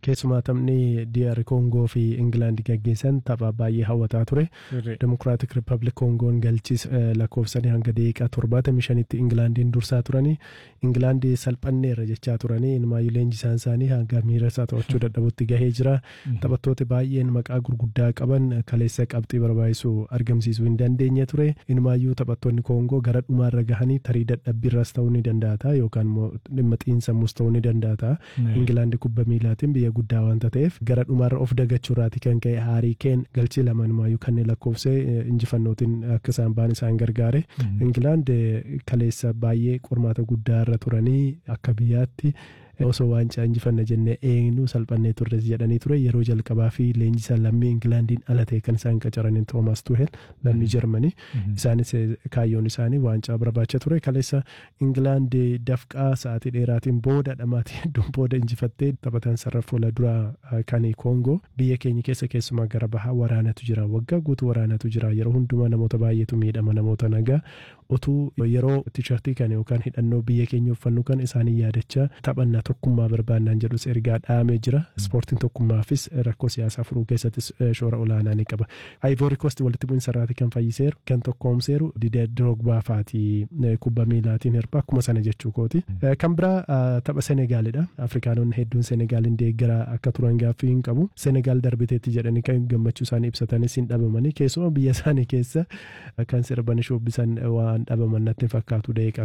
keessumaa taphni DR Congo fi England gaggeessan tapha baay'ee hawwataa ture. Democratic Republic Congoon galchis lakkoofsanii hanga daqiiqaa 75tti Englandin dursaa turanii England salphanneerra jechaa turanii inumaayyuu leenjisaan isaanii hanga miira isaa to'achuu dadhabutti gahee jira. Taphattoota baay'een maqaa gurguddaa qaban kaleessa qabxii barbaachisu argamsiisuu hin dandeenye ture. Inumaayyuu taphattoonni Congo gara dhumaarra gahanii tarii dadhabbiirras ta'uu ni danda'a yookaan dhimma xiinsammuus ta'uu ni danda'a. England kubba miilaatiin biyya guddaa waanta ta'eef gara dhumaarra of dagachuurraati kan ka'e Harry Kane galchii lamanumaayyuu kanneen lakkoofsee injifannootiin akka isaan ba'an isaan gargaare. England kaleessa baay'ee qormaata guddaa irra turanii akka biyyaatti osoo waancaa injifanna jennee eenyu salphannee turres jedhanii ture. Yeroo jalqabaa fi leenjisaa lammii Englandiin ala ta'e kan isaan qacaraniin Thomas Tuchel lammii Jarmanii isaanis kaayyoon isaanii waancaa barbaacha ture. Kaleessa England dafqaa sa'aatii dheeraatiin booda dhamaatii hedduun booda injifattee taphatan sarara fuula duraa kan Congo biyya keenya keessa keessumaa gara bahaa waraanatu jira. Waggaa guutuu waraanatu jira. Yeroo hundumaa namoota baay'eetu miidhama namoota nagaa utuu yeroo tiishartii kan yookaan hidhannoo biyya keenya uffannu kan isaanii yaadachaa taphannaa tokkummaa barbaannaan jedhus ergaa dhaamee jira. Ispoortiin tokkummaafis rakkoo siyaasaa furuu keessattis shoora olaanaa ni qaba. Ivory Coast walitti bu'iinsa irraati kan fayyiseeru kan tokkoomseeru Didier Drogba faati kubba miilaatiin hirpha akkuma sana jechuu kooti. Kan biraa tapha Senegaalidha. Afrikaanonni hedduun Senegaaliin deeggaraa akka turan gaaffii hin qabu. Senegaal darbiteetti jedhanii kan gammachuu isaanii ibsatanis hin dhabamanii keessumaa biyya isaanii keessa kan sirban shubbisan waan dhabaman natti fakkaatu daqiiqaa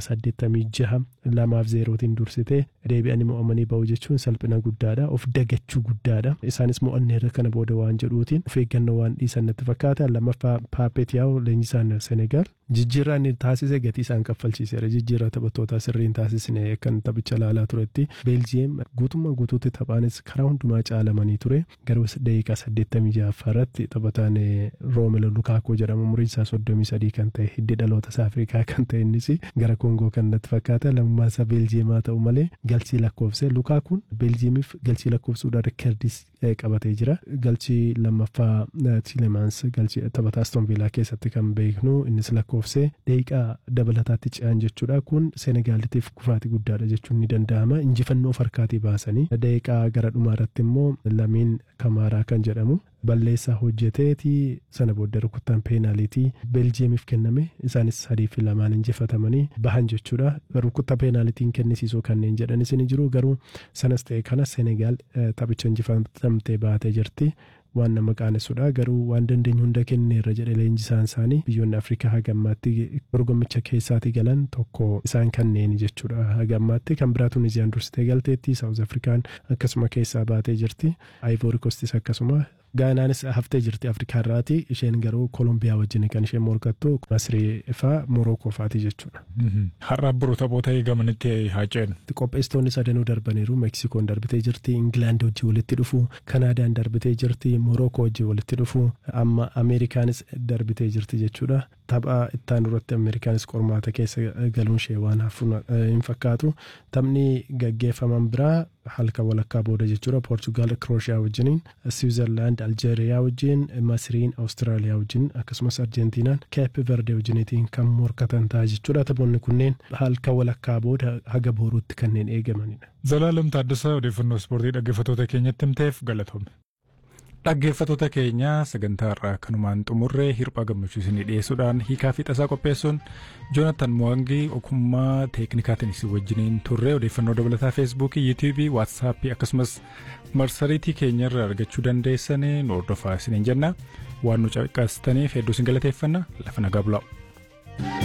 86 2-0tiin dursitee deebi'anii mo'amanii ba'u jechuun salphina guddaadha. Of dagachuu guddaadha. Isaanis mo'anneerra kana booda waan jedhuutiin of eeggannoo waan dhiisan natti fakkaata. Lammaffaa Paapetiyaa'u leenjisaan Senegaal jijjiirraa inni taasise gatii isaan kaffalchiiseera. Jijjiirraa taphattoota sirriin taasisne kan taphicha ilaalaa turetti Beeljiyeem guutummaa guutuutti taphaanis karaa hundumaa caalamanii ture. Garuu daqiiqaa 86 irratti taphataan Romelu Lukaku jedhamu umriin isaa 33 kan ta'e hiddi dhaloota isaa Afrikaa kan ta'e innis gara Kongoo kan natti fakkaata. Lammummaa isaa Beeljiyeemaa ta'u malee galchii lakkoofse Lukakuun Beeljiyeemiif galchii lakkoofsuudhaan reekordis qabatee jira. Galchii lammaffaa Tiilemans galchii taphataa Aston Villaa keessatti kan beeknu innis lakkoofse daqiiqaa dabalataatti ce'an jechuudha. Kun Senegaaliitiif kufaatii guddaadha jechuun ni danda'ama. Injifannoo farkaatii baasanii daqiiqaa gara dhumaarratti immoo Lamiin Kamaaraa kan jedhamu balleessaa hojjeteeti sana booda rukuttaan peenaalitii Beeljiyeemiif kenname. Isaanis 3-2 injifatamanii bahan jechuudha. Rukuttaa peenaalitiin kennisiisoo kanneen jedhanis ni jiru. Garuu sanas ta'e kana Senegaal taphicha injifatamtee baatee jirti. Waan nama qaanessuudha. Garuu waan dandeenyu hunda kenneerra jedhe leenjisaan isaanii biyyoonni Afrikaa hagammaatti dorgommicha keessaatii galan tokko isaan kanneen jechuudha. Hagammaatti kan biraa Tunisiyaan dursitee galteetti. Saawuz Afrikaan akkasuma keessaa baatee jirti. Ivory Coastis akkasuma. Gaanaanis haftee jirti Afrikaa irraati. Isheen garuu Kolombiyaa wajjin kan isheen morkattu Masrii faa Morookoo faati jechuudha. Har'a biroo taphoota eegamanitti haa ceenu. Qopheessitoonni sadanuu darbaniiru. Meksikoon darbitee jirti. Ingilaand wajjin walitti dhufu. Kanaadaan darbitee jirti. Morookoo wajjin walitti dhufu. Amma Ameerikaanis darbitee jirti jechuudha. Tapha ittaan duratti Ameerikaanis qormaata keessa galuun ishee waan hafuun hin fakkaatu. Taphni gaggeeffaman biraa halka walakkaa booda jechuudha. Poorchugaal Krooshiyaa wajjiniin, Siwiizerlaand Aljeeriyaa wajjin, Masriin Awustiraaliyaa wajjin akkasumas Arjentiinaan Keep Verde wajjiniitiin kan morkatan ta'a jechuudha. Taphoonni kunneen halka walakkaa booda haga booruutti kanneen eegamanidha. Zalaalam Taaddasaa odeeffannoo ispoortii dhaggeeffattoota keenyatti himteef galatoome. Dhaggeeffattoota keenya sagantaa irraa kanumaan xumurree hirphaa gammachuu isinii dhiyeessuudhaan hiikaa fi tasaa qopheessuun Joonatan Mo'angii ogummaa teeknikaatiin isin wajjiniin turre. Odeeffannoo dabalataa feesbuukii, yuutuubii, waatsaappii akkasumas marsariitii keenya irraa argachuu dandeessan nu hordofaa isiniin jenna. Waan nu caqasitaniif hedduu isin galateeffanna. Lafa nagaa bulaa.